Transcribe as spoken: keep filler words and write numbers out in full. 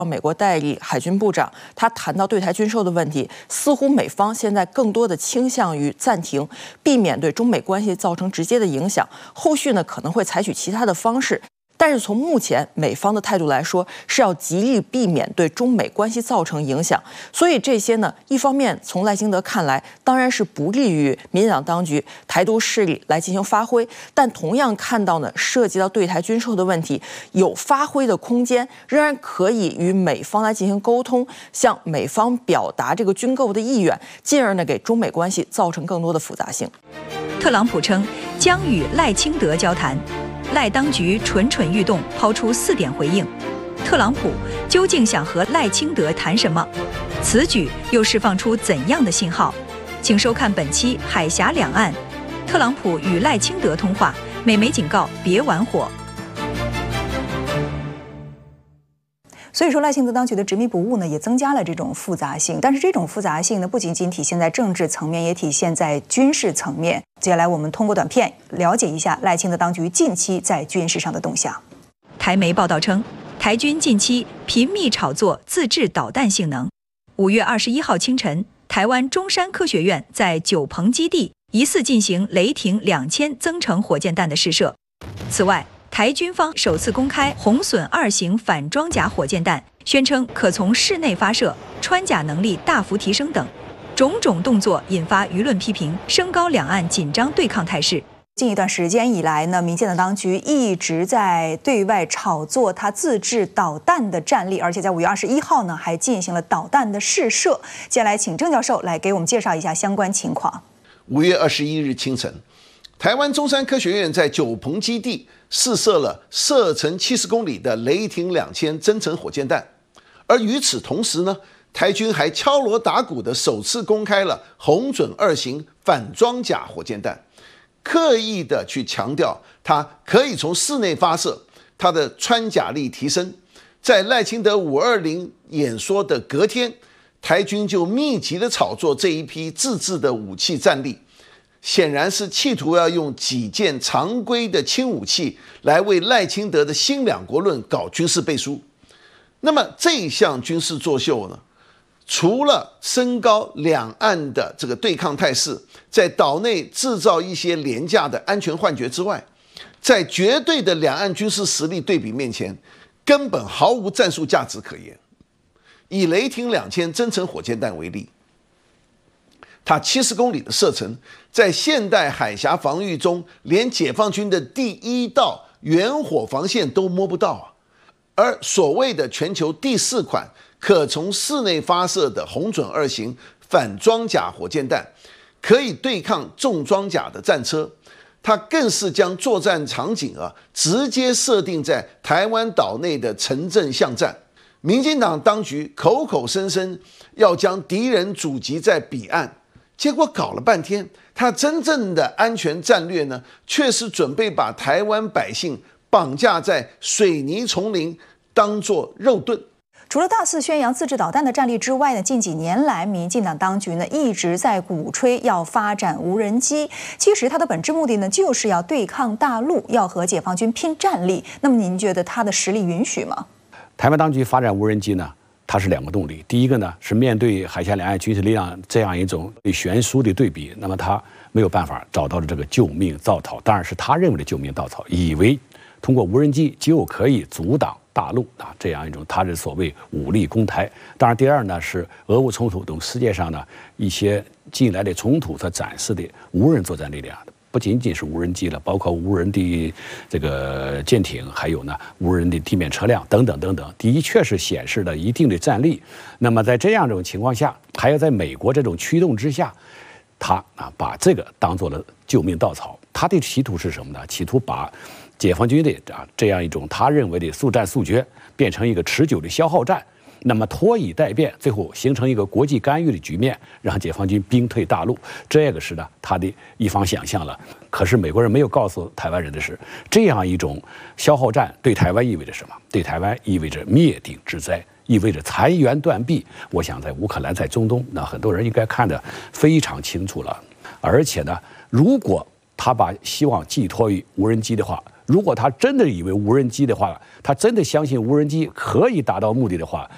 美国代理海军部长他谈到对台军售的问题，似乎美方现在更多的倾向于暂停，避免对中美关系造成直接的影响。后续呢可能会采取其他的方式。但是从目前美方的态度来说，是要极力避免对中美关系造成影响。所以这些呢，一方面从赖清德看来，当然是不利于民进党当局台独势力来进行发挥，但同样看到呢，涉及到对台军售的问题，有发挥的空间，仍然可以与美方来进行沟通，向美方表达这个军购的意愿，进而呢给中美关系造成更多的复杂性。 特朗普称将与赖清德交谈。赖当局蠢蠢欲动，抛出四点回应。特朗普究竟想和赖清德谈什么？此举又释放出怎样的信号？请收看本期《海峡两岸》，特朗普与赖清德通话，美媒警告别玩火。 所以说，赖清德当局的执迷不悟呢，也增加了这种复杂性。但是这种复杂性呢，不仅仅体现在政治层面，也体现在军事层面。接下来，我们通过短片了解一下赖清德当局近期在军事上的动向。 台媒报道称，台军近期频密炒作自制导弹性能。五月二十一号清晨，台湾中山科学院在九鹏基地疑似进行雷霆两千增程火箭弹的试射。此外，台军方首次公开红隼二型反装甲火箭弹，宣称可从室内发射，穿甲能力大幅提升等，种种动作引发舆论批评，升高两岸紧张对抗态势。 近一段时间以来呢，民进党当局一直在对外炒作他自制导弹的战力，而且在五月二十一号呢，还进行了导弹的试射。接下来，请郑教授来给我们介绍一下相关情况。 五月二十一日清晨，台湾中山科学院在九鹏基地试射了射程七十公里的雷霆两千增程火箭弹，而与此同时呢，台军还敲锣打鼓的首次公开了红隼二型反装甲火箭弹，刻意的去强调它可以从室内发射，它的穿甲力提升。在赖清德五二零演说的隔天，台军就密集的炒作这一批自制的武器战力。显然是企图要用几件常规的轻武器来为赖清德的新两国论搞军事背书。那么这一项军事作秀呢，除了升高两岸的这个对抗态势，在岛内制造一些廉价的安全幻觉之外，在绝对的两岸军事实力对比面前，根本毫无战术价值可言。以雷霆两千增程火箭弹为例，它七十公里的射程，在现代海峡防御中，连解放军的第一道远火防线都摸不到啊！而所谓的全球第四款可从室内发射的红隼二型反装甲火箭弹，可以对抗重装甲的战车，它更是将作战场景啊直接设定在台湾岛内的城镇巷战。民进党当局口口声声要将敌人阻击在彼岸。结果搞了半天，他真正的安全战略呢，却是准备把台湾百姓绑架在水泥丛林，当作肉盾。 除了大肆宣扬自制导弹的战力之外呢，近几年来，民进党当局呢一直在鼓吹要发展无人机。其实它的本质目的呢，就是要对抗大陆，要和解放军拼战力。那么您觉得它的实力允许吗？ 台湾当局发展无人机呢？它是两个动力，第一个呢是面对海峡两岸军事力量这样一种悬殊的对比，那么他没有办法找到了这个救命稻草，当然是他认为的救命稻草，以为通过无人机就可以阻挡大陆啊这样一种他的所谓武力攻台。当然，第二呢是俄乌冲突等世界上呢一些近来的冲突所展示的无人作战力量。不仅仅是无人机了，包括无人的这个舰艇，还有呢无人的地面车辆等等等等，的确是显示了一定的战力。那么在这样一种情况下，还要在美国这种驱动之下，他啊把这个当做了救命稻草。他的企图是什么呢？企图把解放军的啊这样一种他认为的速战速决变成一个持久的消耗战。那么拖以待变，最后形成一个国际干预的局面，让解放军兵退大陆，这个是呢他的一方想象了。可是美国人没有告诉台湾人的是，这样一种消耗战对台湾意味着什么？对台湾意味着灭顶之灾，意味着财源断臂。我想在乌克兰，在中东，那很多人应该看得非常清楚了。而且呢，如果他把希望寄托于无人机的话，如果他真的以为无人机的话，他真的相信无人机可以达到目的的话，